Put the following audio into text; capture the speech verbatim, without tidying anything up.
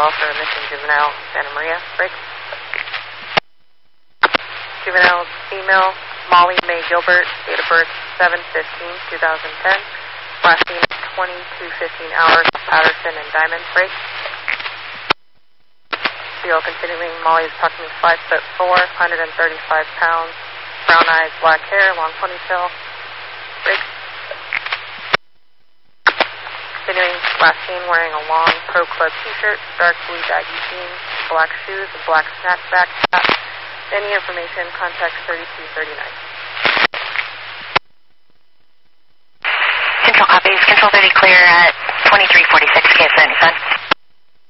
well for a missing juvenile, Santa Maria. Break. Juvenile female, Molly May Gilbert, date of birth seven fifteen twenty ten. Last seen at twenty-two fifteen hours, Patterson and Diamond. Break. Seal continuing, Molly is approximately five foot four, one hundred thirty-five pounds, brown eyes, black hair, long ponytail. Break. Continuing, last seen wearing a long Pro Club t-shirt, dark blue baggy jeans, black shoes, and black snapback hat. Any information, contact thirty-two thirty-nine. Control copies. Control thirty clear at twenty-three forty-six K S ninety-seven.